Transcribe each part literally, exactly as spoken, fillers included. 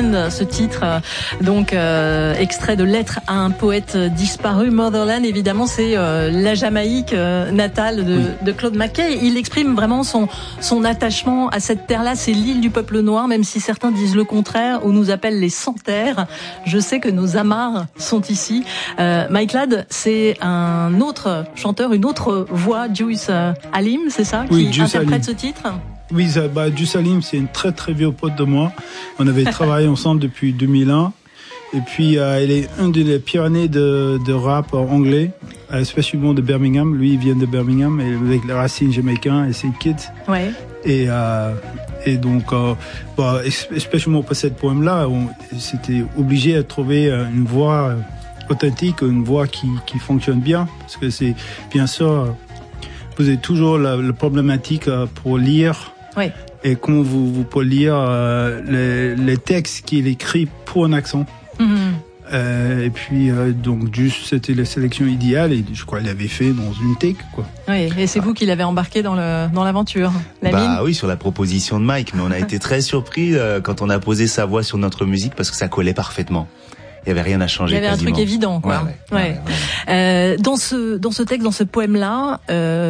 Motherland, ce titre, donc euh, extrait de Lettres à un poète disparu. Motherland, évidemment, c'est euh, la Jamaïque euh, natale de, oui. de Claude McKay. Il exprime vraiment son son attachement à cette terre-là. C'est l'île du peuple noir, même si certains disent le contraire, ou nous appellent les sans-terres. Je sais que nos amarres sont ici. Euh, Mike Ladd, c'est un autre chanteur, une autre voix, Juice Alim, c'est ça, qui oui, interprète Alim. ce titre? Oui, ça, bah, Juice Alim, c'est une très très vieux pote de moi. On avait travaillé ensemble depuis deux mille un. Et puis, euh, il est un des pionniers de, de rap anglais, euh, spécialement de Birmingham. Lui, il vient de Birmingham, et avec les racines jamaïcaines et ses kids. Ouais. Et, euh, et donc, euh, bah, spécialement pour cette poème-là, on c'était obligé de trouver une voix authentique, une voix qui, qui fonctionne bien. Parce que c'est, bien sûr, vous avez toujours la, la problématique pour lire. Oui. Et comment vous, vous pouvez lire euh, les, les textes qu'il écrit pour un accent. Mm-hmm. Euh, et puis, euh, donc, juste, c'était la sélection idéale, et je crois qu'il l'avait fait dans une take, quoi. Oui, et c'est ah. vous qui l'avez embarqué dans, le, dans l'aventure, la Bah mine. Oui, sur la proposition de Mike, mais on a été très surpris euh, quand on a posé sa voix sur notre musique, parce que ça collait parfaitement. Il y avait rien à changer. Il y avait quasiment. un truc évident, quoi. Ouais, ouais, ouais. ouais. ouais. Euh, dans ce dans ce texte, dans ce poème-là,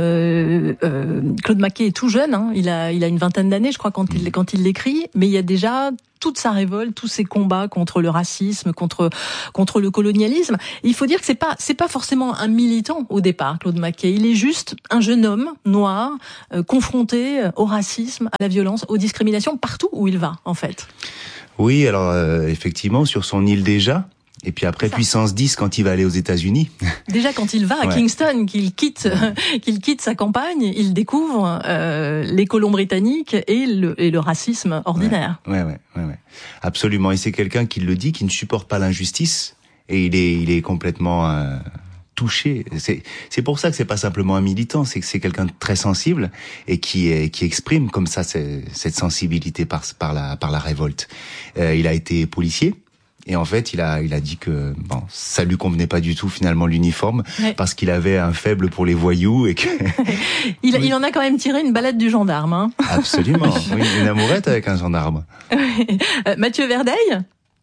euh, euh, Claude McKay est tout jeune. Hein, il a il a une vingtaine d'années, je crois, quand il quand il l'écrit. Mais il y a déjà toute sa révolte, tous ses combats contre le racisme, contre contre le colonialisme. Et il faut dire que c'est pas c'est pas forcément un militant au départ, Claude McKay. Il est juste un jeune homme noir euh, confronté au racisme, à la violence, aux discriminations partout où il va, en fait. Oui, alors euh, effectivement, sur son île déjà. Et puis après, puissance dix quand il va aller aux États-Unis. Déjà, quand il va à ouais. Kingston, qu'il quitte, ouais. qu'il quitte sa campagne, il découvre euh, les colons britanniques et le, et le racisme ordinaire. Ouais, ouais, ouais, ouais. Absolument. Et c'est quelqu'un qui le dit, qui ne supporte pas l'injustice, et il est, il est complètement euh, touché. C'est, c'est pour ça que c'est pas simplement un militant, c'est que c'est quelqu'un de très sensible et qui, est, qui exprime comme ça cette sensibilité par, par la, par la révolte. Euh, il a été policier. Et en fait, il a, il a dit que bon, ça lui convenait pas du tout finalement l'uniforme, ouais. parce qu'il avait un faible pour les voyous et que. il, oui. il en a quand même tiré une balade du gendarme. Hein. Absolument, oui, une amourette avec un gendarme. euh, Mathieu Verdeil.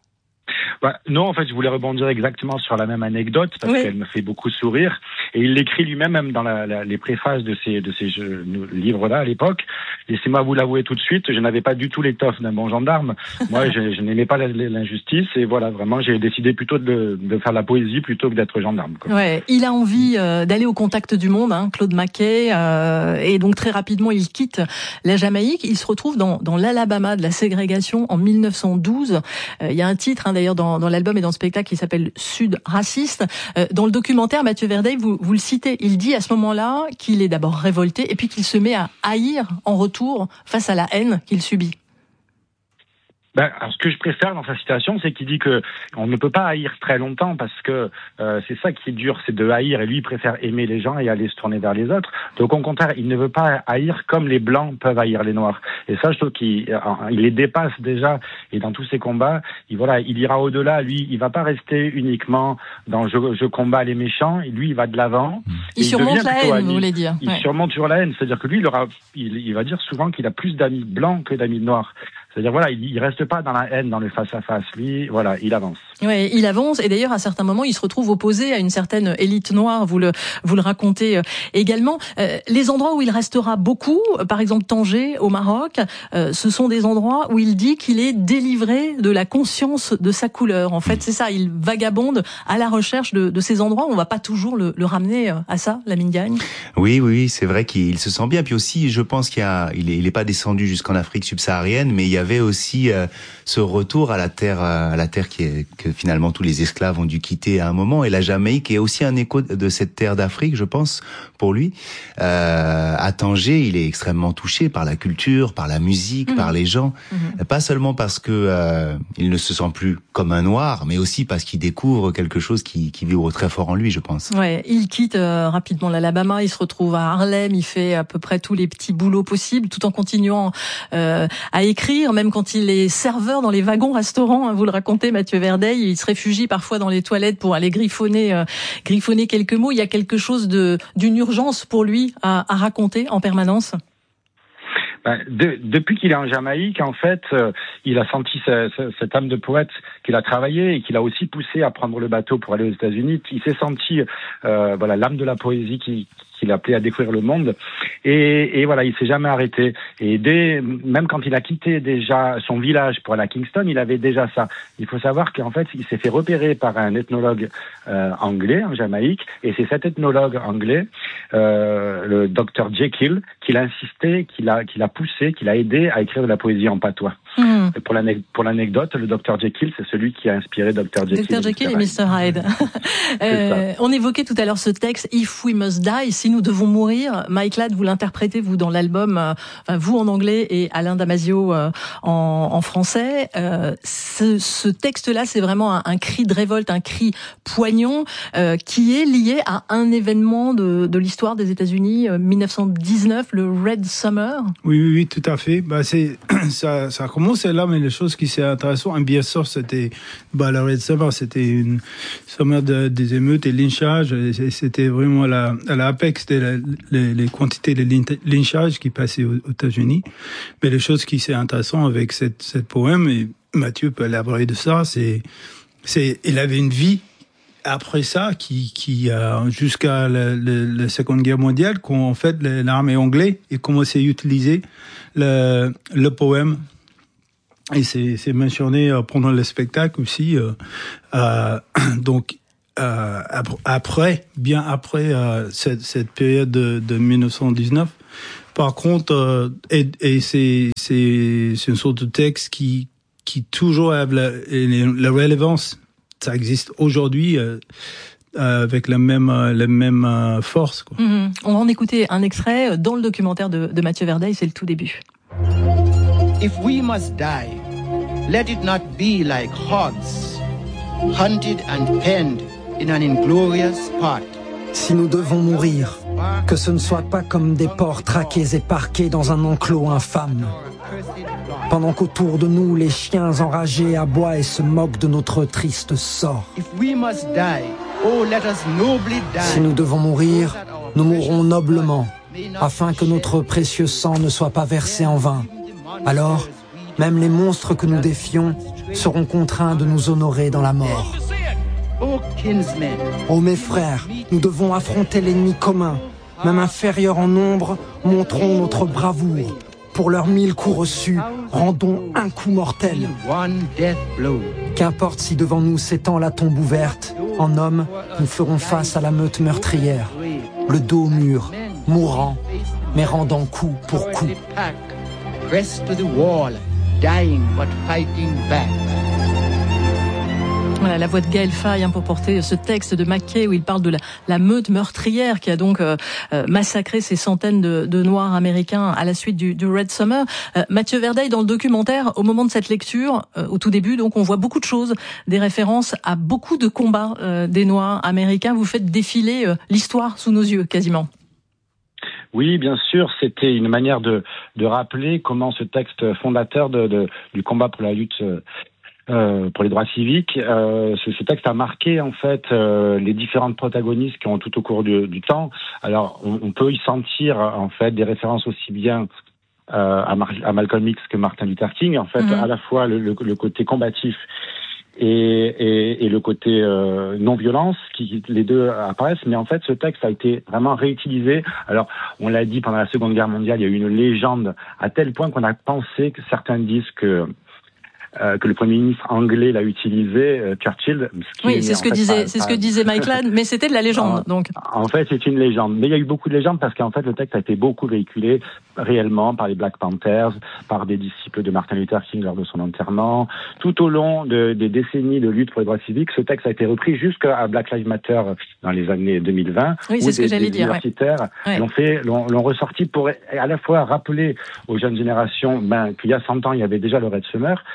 Bah, non, en fait, je voulais rebondir exactement sur la même anecdote parce oui. qu'elle me fait beaucoup sourire. Et il l'écrit lui-même, même dans la, la, les préfaces de ces, de ces jeux, livres-là à l'époque. Laissez-moi vous l'avouer tout de suite, je n'avais pas du tout l'étoffe d'un bon gendarme. Moi, je, je n'aimais pas l'injustice et voilà, vraiment, j'ai décidé plutôt de, de faire la poésie plutôt que d'être gendarme. Quoi. Ouais, il a envie euh, d'aller au contact du monde, hein, Claude McKay, euh, et donc très rapidement, il quitte la Jamaïque. Il se retrouve dans, dans l'Alabama de la ségrégation en mille neuf cent douze. Euh, il y a un titre, hein, d'ailleurs, dans, dans l'album et dans le spectacle qui s'appelle Sud raciste. Euh, dans le documentaire, Mathieu Verdeil, vous, vous le citez, il dit à ce moment-là qu'il est d'abord révolté et puis qu'il se met à haïr en retour face à la haine qu'il subit. Ben, alors, ce que je préfère dans sa citation, c'est qu'il dit que on ne peut pas haïr très longtemps parce que euh, c'est ça qui est dur, c'est de haïr. Et lui, il préfère aimer les gens et aller se tourner vers les autres. Donc, au contraire, il ne veut pas haïr comme les blancs peuvent haïr les noirs. Et ça, je trouve qu'il il les dépasse déjà. Et dans tous ses combats, il voilà, il ira au-delà. Lui, il va pas rester uniquement dans je, je combats les méchants. Lui, il va de l'avant. Il surmonte la haine, vous voulez dire. Il ouais. surmonte sur la haine, c'est-à-dire que lui, il aura, il, il va dire souvent qu'il a plus d'amis blancs que d'amis noirs. C'est-à-dire, voilà, il, il reste pas dans la haine, dans le face-à-face. Lui, voilà, il avance. Oui, il avance. Et d'ailleurs, à certains moments, il se retrouve opposé à une certaine élite noire. Vous le, vous le racontez également. Euh, les endroits où il restera beaucoup, par exemple Tanger, au Maroc, euh, ce sont des endroits où il dit qu'il est délivré de la conscience de sa couleur. En fait, c'est ça. Il vagabonde à la recherche de, de ces endroits. On va pas toujours le, le ramener à ça, Lamine Diagne. Oui, oui, c'est vrai qu'il se sent bien. Puis aussi, je pense qu'il y a, il est, il est pas descendu jusqu'en Afrique subsaharienne, mais il y a avait aussi euh, ce retour à la terre, à la terre qui est, que finalement tous les esclaves ont dû quitter à un moment. Et la Jamaïque est aussi un écho de cette terre d'Afrique, je pense, pour lui. Euh, à Tanger, il est extrêmement touché par la culture, par la musique, mmh. par les gens. Mmh. Pas seulement parce que euh, il ne se sent plus comme un noir, mais aussi parce qu'il découvre quelque chose qui, qui vibre très fort en lui, je pense. Ouais, il quitte euh, rapidement l'Alabama, il se retrouve à Harlem, il fait à peu près tous les petits boulots possibles, tout en continuant euh, à écrire. Même quand il est serveur dans les wagons-restaurants, hein, vous le racontez, Mathieu Verdeil, il se réfugie parfois dans les toilettes pour aller griffonner, euh, griffonner quelques mots. Il y a quelque chose de d'une urgence pour lui à, à raconter en permanence. Ben, de, depuis qu'il est en Jamaïque, en fait, euh, il a senti ce, ce, cette âme de poète qu'il a travaillé et qu'il a aussi poussé à prendre le bateau pour aller aux États-Unis. Il s'est senti, euh, voilà, l'âme de la poésie qui qu'il appelait à découvrir le monde. Et, et voilà, il s'est jamais arrêté. Et dès, même quand il a quitté déjà son village pour aller à Kingston, il avait déjà ça. Il faut savoir qu'en fait, il s'est fait repérer par un ethnologue euh, anglais en Jamaïque. Et c'est cet ethnologue anglais, euh, le docteur Jekyll, qui l'a insisté, qui l'a, qui l'a poussé, qui l'a aidé à écrire de la poésie en patois. Mmh. Pour, l'ane- pour l'anecdote, le docteur Jekyll, c'est celui qui a inspiré docteur Jekyll. docteur Jekyll et mister Hyde. euh, on évoquait tout à l'heure ce texte, If We Must Die, si nous devons mourir. Mike Ladd, vous l'interprétez, vous, dans l'album, euh, enfin, vous en anglais et Alain Damasio euh, en, en français. Euh, ce, ce texte-là, c'est vraiment un, un cri de révolte, un cri poignant, euh, qui est lié à un événement de, de l'histoire des États-Unis, euh, dix-neuf cent dix-neuf, le Red Summer. Oui, oui, oui, tout à fait. Bah, c'est, ça, ça commence là, mais les choses qui c'est intéressant, bien sûr, c'était, bah, la Red Summer, c'était une summer de, des émeutes et lynchages, et c'était vraiment à la, à l'apex de la, les, les quantités de lynchages qui passaient aux, aux États-Unis. Mais les choses qui c'est intéressant avec cette, cette poème, et Mathieu peut élaborer de ça, c'est, c'est, il avait une vie après ça, qui, qui euh, jusqu'à la, la, la Seconde Guerre mondiale, quand en fait l'armée anglaise a commencé à utiliser le, le poème. Et c'est, c'est mentionné euh, pendant le spectacle aussi. Euh, euh, donc euh, après, bien après euh, cette, cette période de, de dix-neuf cent dix-neuf. Par contre, euh, et, et c'est, c'est, c'est une sorte de texte qui, qui toujours a la, la relevance. Ça existe aujourd'hui euh, avec la même, la même euh, force, quoi. Mmh. On va en écouter un extrait dans le documentaire de, de Mathieu Verdeil, c'est le tout début. If we must die, let it not be like hogs, hunted and penned in an inglorious spot. Si nous devons mourir, que ce ne soit pas comme des porcs traqués et parqués dans un enclos infâme. Pendant qu'autour de nous, les chiens enragés aboient et se moquent de notre triste sort. If we must die, oh, let us nobly die. Si nous devons mourir, nous mourrons noblement, afin que notre précieux sang ne soit pas versé en vain. Alors, même les monstres que nous défions seront contraints de nous honorer dans la mort. Ô mes frères, nous devons affronter l'ennemi commun. Même inférieur en nombre, montrons notre bravoure. Pour leurs mille coups reçus, rendons un coup mortel. Qu'importe si devant nous s'étend la tombe ouverte, en hommes, nous ferons face à la meute meurtrière. Le dos au mur, mourant, mais rendant coup pour coup. Press to the wall, dying but fighting back. Voilà, la voix de Gaël Faye hein, pour porter ce texte de Mackay où il parle de la, la meute meurtrière qui a donc euh, massacré ces centaines de, de Noirs américains à la suite du, du Red Summer. Euh, Mathieu Verdeil, dans le documentaire, au moment de cette lecture, euh, au tout début, donc on voit beaucoup de choses, des références à beaucoup de combats euh, des Noirs américains. Vous faites défiler euh, l'histoire sous nos yeux, quasiment. Oui, bien sûr, c'était une manière de, de rappeler comment ce texte fondateur de, de, du combat pour la lutte euh, pour les droits civiques, euh, ce, ce texte a marqué en fait euh, les différentes protagonistes qui ont tout au cours du, du temps. Alors, on, on peut y sentir en fait des références aussi bien euh, à, Mar- à Malcolm X que Martin Luther King. En fait, mmh. à la fois le, le, le côté combatif et, et, et le côté euh, non-violence, qui les deux apparaissent, mais en fait ce texte a été vraiment réutilisé. Alors on l'a dit, pendant la Seconde Guerre mondiale, il y a eu une légende à tel point qu'on a pensé que certains disent que Euh, que le Premier ministre anglais l'a utilisé, euh, Churchill. Ce qui oui, est, c'est ce que fait, disait, pas, c'est pas... ce que disait Mike Ladd, mais c'était de la légende, en, donc. En fait, c'est une légende. Mais il y a eu beaucoup de légendes parce qu'en fait, le texte a été beaucoup véhiculé réellement par les Black Panthers, par des disciples de Martin Luther King lors de son enterrement. Tout au long de, des décennies de lutte pour les droits civiques, ce texte a été repris jusqu'à Black Lives Matter dans les années deux mille vingt. Oui, c'est ce des, que j'allais des dire. universitaires ouais. l'ont fait, l'ont, l'ont ressorti pour à la fois rappeler aux jeunes générations ben, qu'il y a cent ans, il y avait déjà le Red Summer.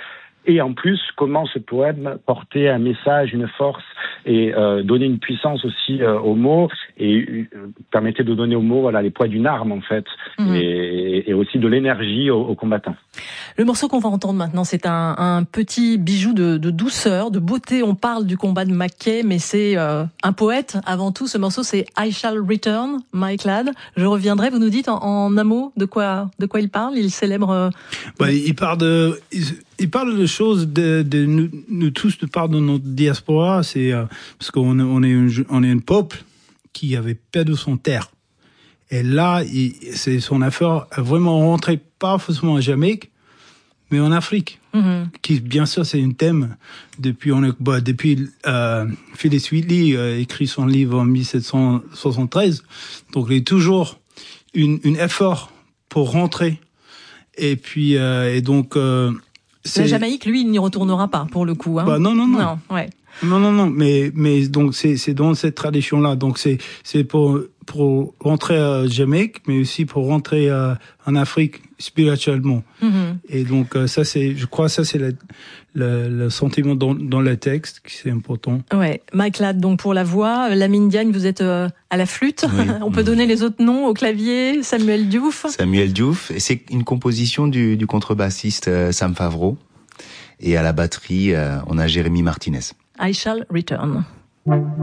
et en plus, comment ce poème portait un message, une force et euh, donnait une puissance aussi euh, aux mots et euh, permettait de donner aux mots voilà, les poids d'une arme en fait mmh. et, et aussi de l'énergie aux, aux combattants. Le morceau qu'on va entendre maintenant, c'est un, un petit bijou de, de douceur, de beauté. On parle du combat de Mackay, mais c'est euh, un poète avant tout. Ce morceau, c'est I Shall Return, Mike Ladd. Je reviendrai. Vous nous dites en, en un mot de quoi, de quoi il parle. Il célèbre. Euh... Bah, il parle de, il, il parle de choses de, de nous, nous tous de part de notre diaspora. C'est euh, parce qu'on on est, un, on est un peuple qui avait perdu son terre. Et là, il, c'est son affaire à vraiment rentrer pas forcément en Jamaïque, mais en Afrique. Mm-hmm. Qui, bien sûr, c'est un thème depuis, on est, bah, depuis, euh, Phyllis Wheatley a euh, écrit son livre en dix-sept cent soixante-treize. Donc, il y a toujours une, une effort pour rentrer. Et puis, euh, et donc, euh, c'est... La Jamaïque, lui, il n'y retournera pas, pour le coup, hein. Bah, non, non, non. Non, ouais. Non, non, non, mais, mais, donc, c'est, c'est dans cette tradition-là. Donc, c'est, c'est pour, pour rentrer à Jamaïque, mais aussi pour rentrer euh, en Afrique spirituellement. Mm-hmm. Et donc, euh, ça, c'est, je crois, ça, c'est le, le, le sentiment dans, dans le texte qui c'est important. Ouais. Mike Ladd, donc, pour la voix. Lamine Diagne, vous êtes euh, à la flûte. Oui. On peut donner les autres noms au clavier. Samuel Diouf. Samuel Diouf. Et c'est une composition du, du contrebassiste euh, Sam Favreau. Et à la batterie, euh, on a Jérémy Martinez. I Shall Return.